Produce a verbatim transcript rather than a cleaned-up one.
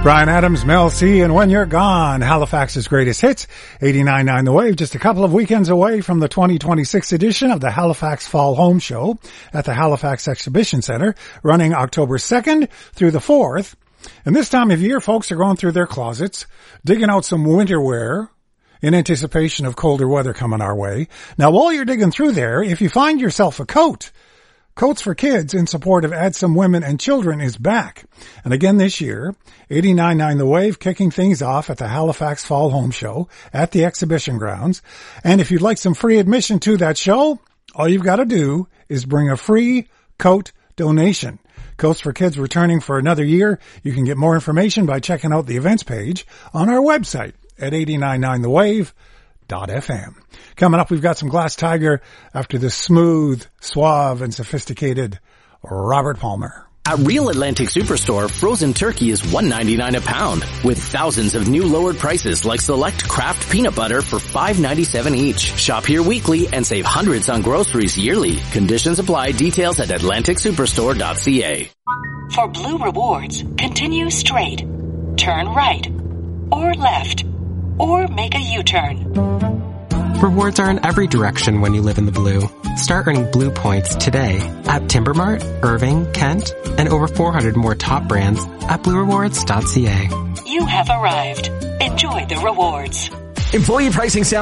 Bryan Adams, Mel C, and When You're Gone, Halifax's greatest hits, eighty-nine point nine The Wave, just a couple of weekends away from the twenty twenty-six edition of the Halifax Fall Home Show at the Halifax Exhibition Centre, running October second through the fourth. And this time of year, folks are going through their closets, digging out some winter wear in anticipation of colder weather coming our way. Now, while you're digging through there, if you find yourself a coat, Coats for Kids in support of Add Some Women and Children is back. And again this year, eighty-nine point nine The Wave kicking things off at the Halifax Fall Home Show at the exhibition grounds. And if you'd like some free admission to that show, all you've got to do is bring a free coat donation. Coats for Kids returning for another year. You can get more information by checking out the events page on our website at eighty-nine point nine the wave dot f m. Coming up, we've got some Glass Tiger after the smooth, suave, and sophisticated Robert Palmer. At Real Atlantic Superstore, frozen turkey is one ninety-nine a pound, with thousands of new lowered prices like select Kraft peanut butter for five ninety-seven each. Shop here weekly and save hundreds on groceries yearly. Conditions apply. Details at atlantic superstore dot c a. For Blue Rewards, continue straight, turn right, or left, or make a U-turn. Rewards are in every direction when you live in the Blue. Start earning Blue points today at Timbermart, Irving, Kent, and over four hundred more top brands at blue rewards dot c a. You have arrived. Enjoy the rewards. Employee pricing sounds